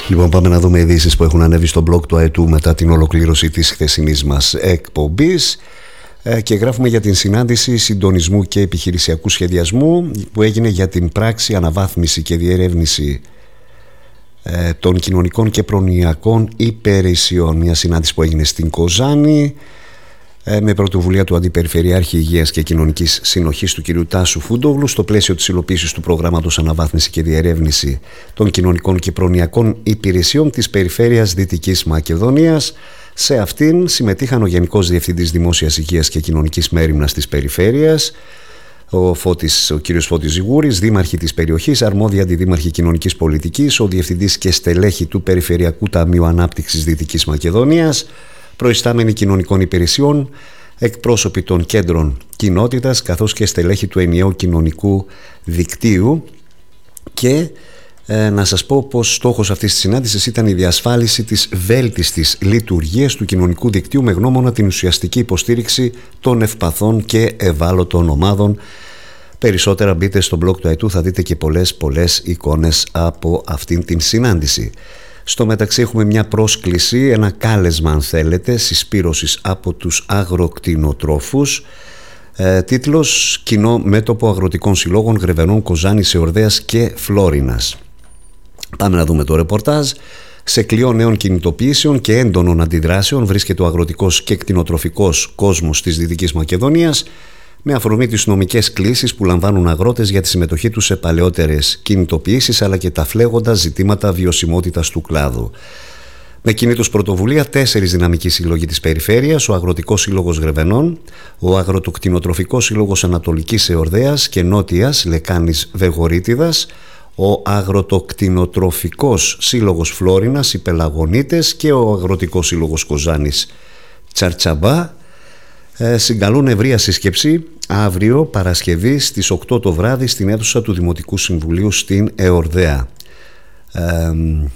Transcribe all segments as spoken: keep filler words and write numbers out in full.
Λοιπόν, πάμε να δούμε ειδήσεις που έχουν ανέβει στο blog του ΑΕΤΟΥ μετά την ολοκλήρωση της χθεσινής μας εκπομπής και γράφουμε για την συνάντηση συντονισμού και επιχειρησιακού σχεδιασμού που έγινε για την πράξη αναβάθμιση και διερεύνηση των κοινωνικών και προνοιακών υπηρεσιών. Μια συνάντηση που έγινε στην Κοζάνη με πρωτοβουλία του Αντιπεριφερειάρχη Υγείας και Κοινωνικής Συνοχής του κ. Τάσου Φούντογλου στο πλαίσιο της υλοποίησης του προγράμματος αναβάθμιση και διερεύνηση των κοινωνικών και προνοιακών υπηρεσιών της Περιφέρειας Δυτικής Μακεδονίας. Σε αυτήν συμμετείχαν ο Γενικός Διευθυντής Δημόσιας Υγείας και Κοινωνικής Μέριμνας της Περιφέρειας, ο, Φώτης, ο κ. Φώτης Ζιγούρης, δήμαρχοι της περιοχής, αρμόδια αντιδήμαρχοι κοινωνικής πολιτικής, ο Διευθυντής και στελέχη του Περιφερειακού Ταμείου Ανάπτυξης Δυτικής Μακεδονίας, προϊστάμενοι κοινωνικών υπηρεσιών, εκπρόσωποι των κέντρων κοινότητας, καθώς και στελέχη του ενιαίου κοινωνικού δικτύου. Και ε, να σας πω πως στόχος αυτής της συνάντησης ήταν η διασφάλιση της βέλτιστης λειτουργίας του κοινωνικού δικτύου με γνώμονα την ουσιαστική υποστήριξη των ευπαθών και ευάλωτων ομάδων. Περισσότερα μπείτε στο blog του ΑΕΤΟΥ, θα δείτε και πολλές πολλές εικόνες από αυτήν την συνάντηση. Στο μεταξύ έχουμε μια πρόσκληση, ένα κάλεσμα αν θέλετε, συσπήρωσης από τους αγροκτηνοτρόφους. Ε, τίτλος «Κοινό μέτωπο αγροτικών συλλόγων Γρεβενών, Κοζάνης, Εορδαίας και Φλόρινας». Πάμε να δούμε το ρεπορτάζ. Σε κλειό νέων κινητοποιήσεων και έντονων αντιδράσεων βρίσκεται ο αγροτικός και κτηνοτροφικός κόσμος της Δυτικής Μακεδονίας, με αφορμή τις νομικές κλήσεις που λαμβάνουν αγρότες για τη συμμετοχή τους σε παλαιότερες κινητοποιήσεις, αλλά και τα φλέγοντα ζητήματα βιωσιμότητας του κλάδου. Με κοινή τους πρωτοβουλία τέσσερις δυναμικοί σύλλογοι της περιφέρειας, ο Αγροτικός Σύλλογος Γρεβενών, ο Αγροτοκτηνοτροφικός Σύλλογος Ανατολικής Εορδαίας και Νότιας Λεκάνης Βεγορίτιδας, ο Αγροτοκτηνοτροφικός Σύλλογος Φλόρινας, οι Πελαγωνίτες και ο Αγροτικός Σύλλογος Κοζάνης Τσαρτσαμπά ε, συγκαλούν ευρεία σύσκεψη αύριο Παρασκευή στις οκτώ το βράδυ στην αίθουσα του Δημοτικού Συμβουλίου στην Εορδαία. Ε,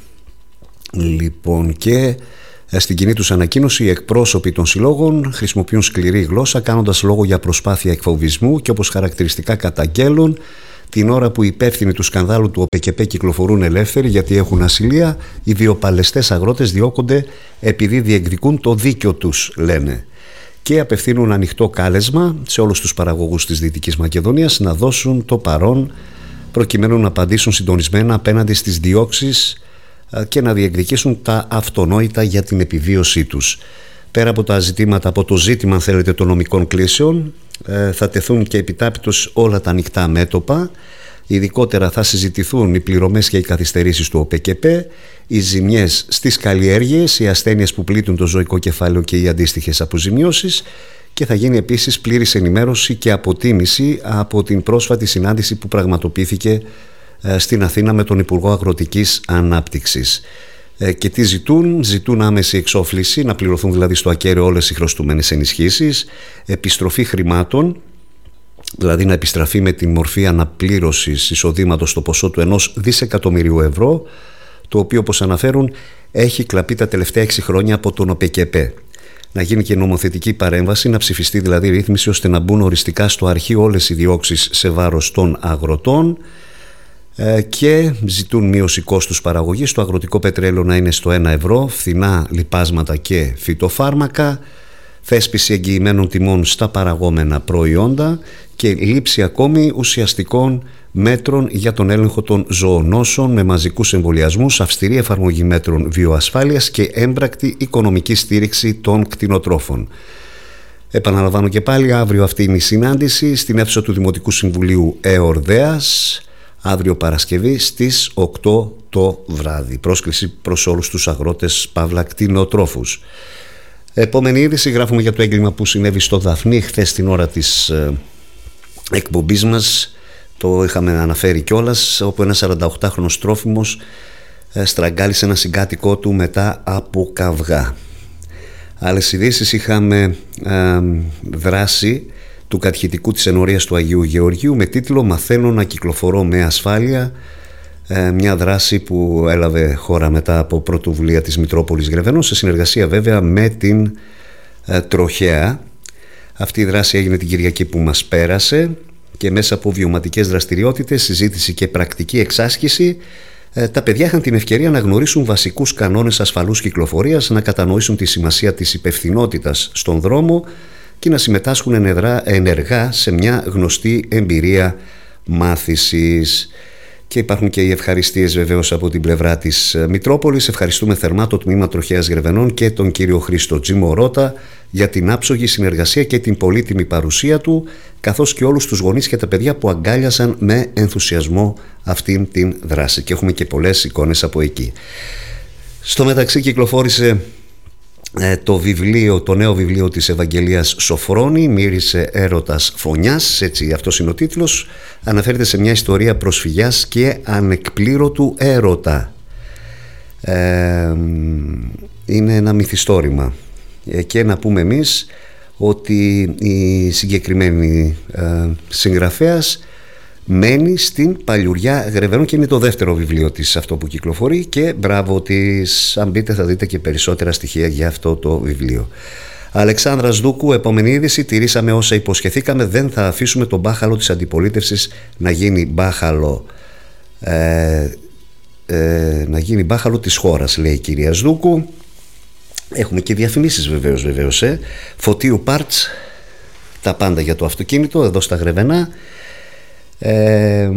λοιπόν και στην κοινή τους ανακοίνωση οι εκπρόσωποι των συλλόγων χρησιμοποιούν σκληρή γλώσσα, κάνοντας λόγο για προσπάθεια εκφοβισμού και όπως χαρακτηριστικά καταγγέλουν την ώρα που οι υπεύθυνοι του σκανδάλου του ΟΠΕΚΕΠΕ κυκλοφορούν ελεύθεροι γιατί έχουν ασυλία, οι βιοπαλαιστές αγρότες διώκονται επειδή διεκδικούν το δίκιο τους, λένε. Και απευθύνουν ανοιχτό κάλεσμα σε όλους τους παραγωγούς της Δυτικής Μακεδονίας να δώσουν το παρόν προκειμένου να απαντήσουν συντονισμένα απέναντι στις διώξεις και να διεκδικήσουν τα αυτονόητα για την επιβίωσή τους. Πέρα από τα ζητήματα, από το ζήτημα αν θέλετε των νομικών κλήσεων, θα τεθούν και επιτάπητος όλα τα ανοιχτά μέτωπα. Ειδικότερα θα συζητηθούν οι πληρωμές και οι καθυστερήσεις του ΟΠΕΚΕΠΕ, οι ζημιές στις καλλιέργειες, οι ασθένειες που πλήττουν το ζωικό κεφάλαιο και οι αντίστοιχες αποζημιώσεις, και θα γίνει επίσης πλήρης ενημέρωση και αποτίμηση από την πρόσφατη συνάντηση που πραγματοποιήθηκε στην Αθήνα με τον Υπουργό Αγροτικής Ανάπτυξης. Και τι ζητούν? Ζητούν άμεση εξόφληση, να πληρωθούν δηλαδή στο ακέραιο όλες οι χρωστούμενες ενισχύσεις, επιστροφή χρημάτων, δηλαδή να επιστραφεί με τη μορφή αναπλήρωσης εισοδήματος στο ποσό του ενός δισεκατομμυρίου ευρώ, το οποίο όπως αναφέρουν έχει κλαπεί τα τελευταία έξι χρόνια από τον ΟΠΕΚΕΠΕ. Να γίνει και νομοθετική παρέμβαση, να ψηφιστεί δηλαδή ρύθμιση ώστε να μπουν οριστικά στο αρχείο όλες οι διώξεις σε βάρος των αγροτών, και ζητούν μείωση κόστους παραγωγής, το αγροτικό πετρέλαιο να είναι στο ένα ευρώ, φθηνά λιπάσματα και φυτοφάρμακα, θέσπιση εγγυημένων τιμών στα παραγόμενα προϊόντα και λήψη ακόμη ουσιαστικών μέτρων για τον έλεγχο των ζωονόσων με μαζικούς εμβολιασμούς, αυστηρή εφαρμογή μέτρων βιοασφάλειας και έμπρακτη οικονομική στήριξη των κτηνοτρόφων. Επαναλαμβάνω και πάλι, αύριο αυτή είναι η συνάντηση στην αίθουσα του Δημοτικού Συμβουλίου Εορδαίας, αύριο Παρασκευή στις οκτώ το βράδυ. Πρόσκληση προς όλους τους αγρότες παύλα κτηνοτρόφους. Επόμενη είδηση, γράφουμε για το έγκλημα που συνέβη στο Δαφνί χθες την ώρα της ε, εκπομπής μας. Το είχαμε αναφέρει κιόλας, όπου ένας σαρανταοκτάχρονος τρόφιμος ε, στραγγάλισε ένα συγκάτοικό του μετά από καυγά. Άλλες ειδήσεις, είχαμε ε, δράση του κατηχητικού της ενορίας του Αγίου Γεωργίου με τίτλο «Μαθαίνω να κυκλοφορώ με ασφάλεια», μια δράση που έλαβε χώρα μετά από πρωτοβουλία της Μητρόπολης Γρεβενών σε συνεργασία βέβαια με την Τροχέα. Αυτή η δράση έγινε την Κυριακή που μας πέρασε και μέσα από βιωματικές δραστηριότητες, συζήτηση και πρακτική εξάσκηση Τα παιδιά είχαν την ευκαιρία να γνωρίσουν βασικούς κανόνες ασφαλούς κυκλοφορίας, να κατανοήσουν τη σημασία της υπευθυνότητας στον δρόμο και να συμμετάσχουν ενεργά σε μια γνωστή εμπειρία μάθησης. Και υπάρχουν και οι ευχαριστίες βεβαίως από την πλευρά της Μητρόπολης. Ευχαριστούμε θερμά το Τμήμα Τροχέας Γρεβενών και τον κύριο Χρήστο Τζίμο Ρώτα για την άψογη συνεργασία και την πολύτιμη παρουσία του, καθώς και όλους τους γονείς και τα παιδιά που αγκάλιασαν με ενθουσιασμό αυτήν την δράση. Και έχουμε και πολλές εικόνες από εκεί. Στο μεταξύ κυκλοφόρησε το βιβλίο, το νέο βιβλίο της Ευαγγελίας Σοφρόνη, «Μύρισε έρωτας φωνιάς», έτσι αυτός είναι ο τίτλος. Αναφέρεται σε μια ιστορία προσφυγιάς και ανεκπλήρωτου έρωτα. Ε, είναι ένα μυθιστόρημα και να πούμε εμείς ότι η συγκεκριμένη ε, συγγραφέας μένει στην Παλιουριά Γρεβενών και είναι το δεύτερο βιβλίο της αυτό που κυκλοφορεί και μπράβο της. Αν μπείτε θα δείτε και περισσότερα στοιχεία για αυτό το βιβλίο. Αλεξάνδρας Δούκου, επόμενη είδηση. Τηρήσαμε όσα υποσχεθήκαμε, δεν θα αφήσουμε τον μπάχαλο της αντιπολίτευσης να γίνει μπάχαλο ε, ε, να γίνει μπάχαλο της χώρας, λέει η κυρία Δούκου. Έχουμε και διαφημίσεις βεβαίως, βεβαίως ε. Φωτίου Parts, τα πάντα για το αυτοκίνητο εδώ στα Γρεβενά. Ε,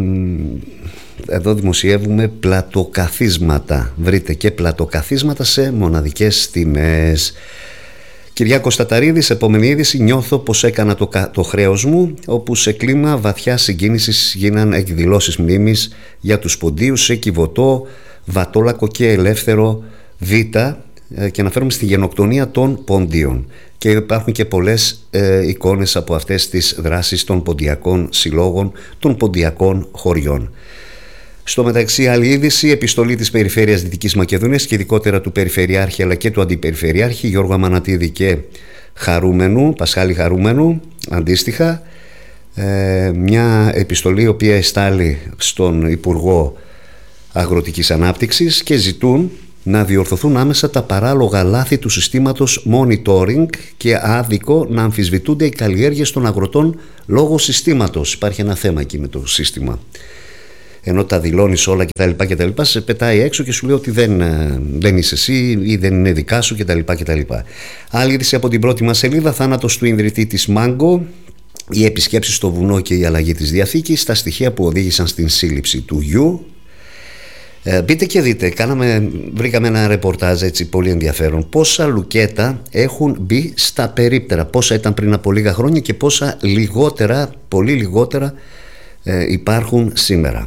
εδώ δημοσιεύουμε πλατοκαθίσματα. Βρείτε και πλατοκαθίσματα σε μοναδικές τιμές. Κυριάκος Ταταρίδης, επόμενη είδηση. Νιώθω πως έκανα το, το χρέος μου, όπου σε κλίμα βαθιά συγκίνησης γίναν εκδηλώσεις μνήμης για τους ποντίους σε Κιβωτό, Βατόλακο και Ελεύθερο Β, και αναφέρουμε στη γενοκτονία των ποντίων. Και υπάρχουν και πολλές ε, εικόνες από αυτές τις δράσεις των ποντιακών συλλόγων, των ποντιακών χωριών. Στο μεταξύ, άλλη είδηση, επιστολή της Περιφέρειας Δυτικής Μακεδονίας και ειδικότερα του Περιφερειάρχη αλλά και του Αντιπεριφερειάρχη Γιώργου Αμανατίδη και Χαρούμενου, Πασχάλη Χαρούμενου, αντίστοιχα. Ε, μια επιστολή η οποία εστάλει στον Υπουργό Αγροτικής Ανάπτυξης και ζητούν να διορθωθούν άμεσα τα παράλογα λάθη του συστήματος monitoring και άδικο να αμφισβητούνται οι καλλιέργειες των αγροτών λόγω συστήματος. Υπάρχει ένα θέμα εκεί με το σύστημα. Ενώ τα δηλώνεις όλα κτλ. κτλ. Σε πετάει έξω και σου λέει ότι δεν, δεν είσαι εσύ ή δεν είναι δικά σου κτλ. κτλ. Άλλη είδηση από την πρώτη μας σελίδα. Θάνατος του ιδρυτή της Μάγκο, οι επισκέψεις στο βουνό και η αλλαγή της διαθήκης, τα στοιχεία που οδήγησαν στην σύλληψη του γιου. Ε, μπείτε και δείτε, κάναμε, βρήκαμε ένα ρεπορτάζ έτσι πολύ ενδιαφέρον. Πόσα λουκέτα έχουν μπει στα περίπτερα, πόσα ήταν πριν από λίγα χρόνια και πόσα λιγότερα, πολύ λιγότερα ε, υπάρχουν σήμερα.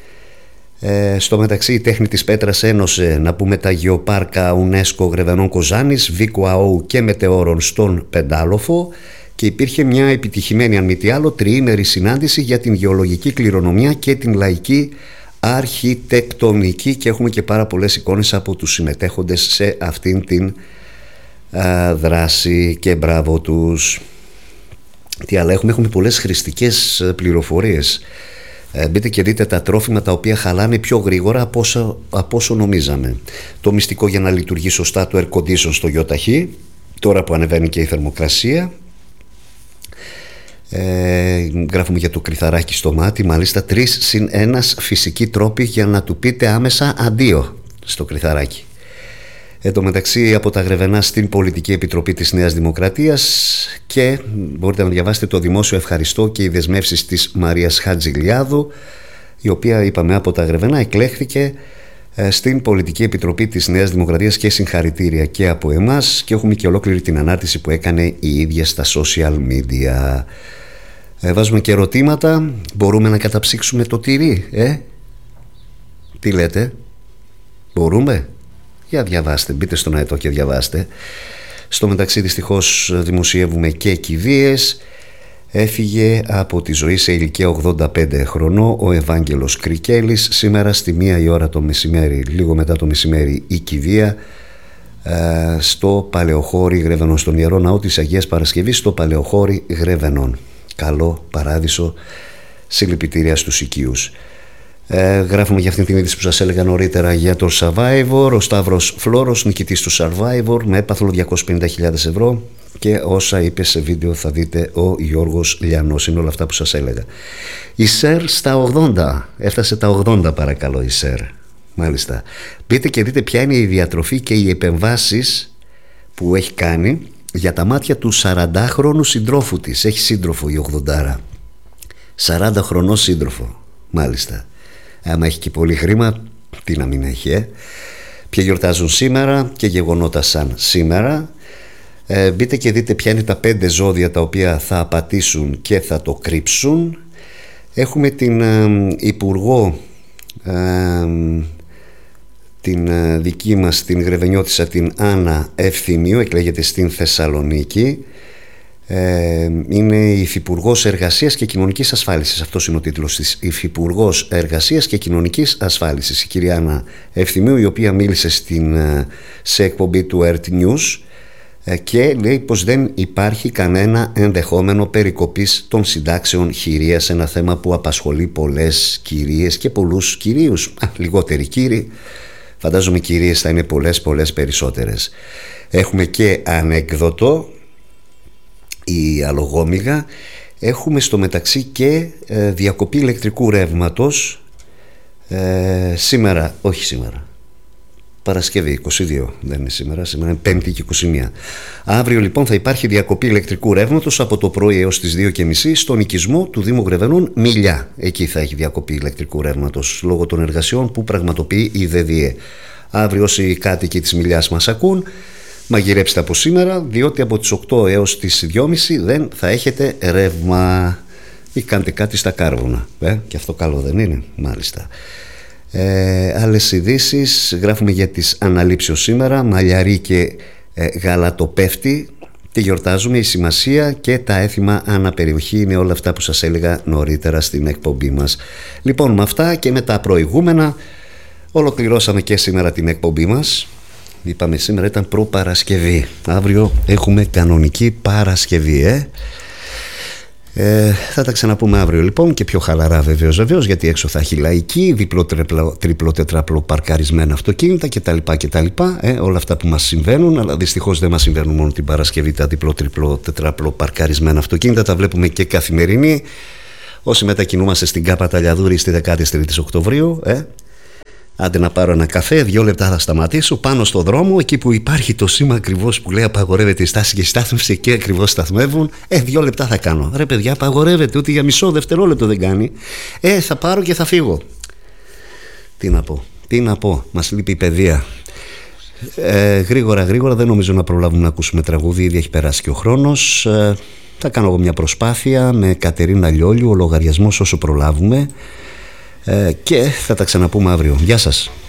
Ε, στο μεταξύ η τέχνη της πέτρας ένωσε, να πούμε, τα γεωπάρκα UNESCO Γρεβενών Κοζάνης, Βίκο Αόου και Μετεώρων στον Πεντάλοφο και υπήρχε μια επιτυχημένη, αν μη τι άλλο, τριήμερη συνάντηση για την γεωλογική κληρονομιά και την λαϊκή αρχιτεκτονική και έχουμε και πάρα πολλές εικόνες από τους συμμετέχοντες σε αυτήν την α, δράση και μπράβο τους. Τι άλλα έχουμε, έχουμε πολλές χρηστικές πληροφορίες. Ε, μπείτε και δείτε τα τρόφιμα τα οποία χαλάνε πιο γρήγορα από όσο, από όσο νομίζαμε. Το μυστικό για να λειτουργεί σωστά το air condition στο ΙΟΤΑΧΗ, τώρα που ανεβαίνει και η θερμοκρασία. Ε, γράφουμε για το κρυθαράκι στο μάτι, μάλιστα τρεις συν ένας φυσικοί τρόποι για να του πείτε άμεσα αντίο στο κρυθαράκι. Εν τω μεταξύ από τα Γρεβενά στην Πολιτική Επιτροπή της Νέας Δημοκρατίας και μπορείτε να διαβάσετε το δημόσιο ευχαριστώ και οι δεσμεύσεις της Μαρίας Χατζηλιάδου, η οποία, είπαμε, από τα Γρεβενά εκλέχθηκε στην Πολιτική Επιτροπή της Νέας Δημοκρατίας και συγχαρητήρια και από εμάς, και έχουμε και ολόκληρη την ανάρτηση που έκανε η ίδια στα social media. Ε, βάζουμε και ερωτήματα. Μπορούμε να καταψύξουμε το τυρί, ε? Τι λέτε? Μπορούμε? Για διαβάστε, μπείτε στον ΑΕΤΟ και διαβάστε. Στο μεταξύ δυστυχώς δημοσιεύουμε και κηδείες. Έφυγε από τη ζωή σε ηλικία ογδόντα πέντε χρονών ο Ευάγγελος Κρικέλης. Σήμερα στη μία η ώρα το μεσημέρι, λίγο μετά το μεσημέρι, η κηδεία ε, στο Παλαιοχώρι Γρεβενών, στον Ιερό Ναό της Αγίας Παρασκευής, στο Παλαιοχώρι Γρεβενών. Καλό παράδεισο, συλληπιτήρια στους οικείους. Ε, γράφουμε για αυτήν την είδηση που σας έλεγα νωρίτερα για το Survivor. Ο Σταύρος Φλόρος, νικητής του Survivor, με έπαθλο διακόσιες πενήντα χιλιάδες ευρώ, και όσα είπε σε βίντεο θα δείτε ο Γιώργος Λιανός. Είναι όλα αυτά που σας έλεγα. Η ΣΕΡ στα ογδόντα, έφτασε τα ογδόντα παρακαλώ η ΣΕΡ. Μάλιστα. Μπείτε και δείτε ποια είναι η διατροφή και οι επεμβάσεις που έχει κάνει για τα μάτια του σαραντάχρονου συντρόφου της. Έχει σύντροφο η ογδοντάρα. σαράντα χρονών σύντροφο. Μάλιστα. Άμα έχει και πολύ χρήμα, τι να μην έχει, ε. Ποια γιορτάζουν σήμερα και γεγονότα σαν σήμερα. Ε, μπείτε και δείτε ποια είναι τα πέντε ζώδια τα οποία θα απατήσουν και θα το κρύψουν. Έχουμε την ε, Υπουργό, ε, την ε, δική μας, την Γρεβενιώτισσα, την Άννα Ευθυμίου, εκλέγεται στην Θεσσαλονίκη. Ε, είναι η Υφυπουργός Εργασίας και Κοινωνικής Ασφάλισης. Αυτός είναι ο τίτλος της, Υφυπουργός Εργασίας και Κοινωνικής Ασφάλισης, η κυρία Άννα Ευθυμίου, η οποία μίλησε στην, σε εκπομπή του Earth News και λέει πως δεν υπάρχει κανένα ενδεχόμενο περικοπής των συντάξεων χειρίας, ένα θέμα που απασχολεί πολλές κυρίες και πολλούς κυρίους. Α, λιγότεροι κύριοι, φαντάζομαι κυρίες θα είναι πολλές πολλές περισσότερες. Έχουμε και ανέκδοτο, η αλογόμυγα. Έχουμε στο μεταξύ και ε, διακοπή ηλεκτρικού ρεύματος ε, σήμερα, όχι σήμερα, Παρασκευή είκοσι δύο, δεν είναι σήμερα, σήμερα είναι Πέμπτη και είκοσι μία. Αύριο λοιπόν θα υπάρχει διακοπή ηλεκτρικού ρεύματος από το πρωί έως τις δύο και μισή στον οικισμό του Δήμου Γρεβενών Μιλιά. Εκεί θα έχει διακοπή ηλεκτρικού ρεύματος λόγω των εργασιών που πραγματοποιεί η ΔΕΔΙΕ. Αύριο όσοι κάτοικοι της Μιλιάς μας ακούν, μαγειρέψτε από σήμερα, διότι από τις οκτώ έως τις δυόμιση δεν θα έχετε ρεύμα ή κάντε κάτι στα κάρβουνα, ε? Και αυτό καλό δεν είναι? Μάλιστα. Ε, άλλες ειδήσεις, γράφουμε για τις αναλήψεως σήμερα, μαλλιαρί και ε, γαλατοπέφτη, τι γιορτάζουμε, η σημασία και τα έθιμα αναπεριοχή είναι όλα αυτά που σας έλεγα νωρίτερα στην εκπομπή μας. Λοιπόν, με αυτά και με τα προηγούμενα ολοκληρώσαμε και σήμερα την εκπομπή μας. Είπαμε σήμερα ήταν προπαρασκευή. Αύριο έχουμε κανονική Παρασκευή, ε? Ε, θα τα ξαναπούμε αύριο λοιπόν και πιο χαλαρά βεβαίως, βεβαίως γιατί έξω θα έχει λαϊκή, διπλό, τριπλό, τριπλό τετράπλο παρκαρισμένα αυτοκίνητα κτλ, κτλ, ε, όλα αυτά που μας συμβαίνουν, αλλά δυστυχώς δεν μας συμβαίνουν μόνο την Παρασκευή τα διπλό, τριπλό, τετράπλο παρκαρισμένα αυτοκίνητα, τα βλέπουμε και καθημερινή. Όσοι μετακινούμαστε στην Κάπα Ταλιαδούρη στη δεκατρείς Οκτωβρίου, ε, άντε να πάρω ένα καφέ, δύο λεπτά θα σταματήσω πάνω στο δρόμο, εκεί που υπάρχει το σήμα ακριβώς που λέει απαγορεύεται η στάση και η στάθμευση, εκεί ακριβώς σταθμεύουν. Ε, δύο λεπτά θα κάνω. Ρε παιδιά, απαγορεύεται, ούτε για μισό δευτερόλεπτο δεν κάνει. Ε, θα πάρω και θα φύγω. Τι να πω, τι να πω, μας λείπει η παιδεία. Ε, γρήγορα, γρήγορα, δεν νομίζω να προλάβουμε να ακούσουμε τραγούδι, ήδη έχει περάσει και ο χρόνος. Ε, θα κάνω εγώ μια προσπάθεια με Κατερίνα Λιόλιου, ο λογαριασμός όσο προλάβουμε. Ε, και θα τα ξαναπούμε αύριο. Γεια σας.